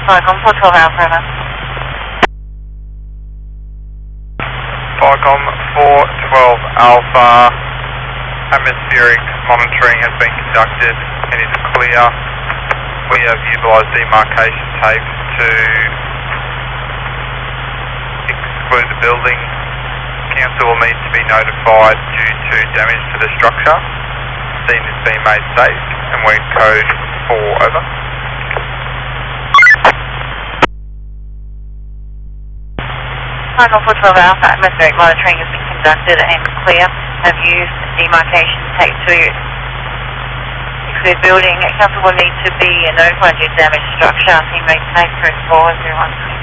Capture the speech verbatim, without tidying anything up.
Falcon four twelve Alpha, over. Falcon four twelve Alpha, atmospheric monitoring has been conducted and is clear. We have utilised demarcation tape to exclude the building. Council will need to be notified due to damage to the structure. Scene has been made safe and we're code four, over. Falcon four twelve Alpha, atmospheric monitoring has been conducted and clear. Have used demarcation tape to exclude building. Council will need to be notified due to damaged structure. Team made safe, code four, zero one three.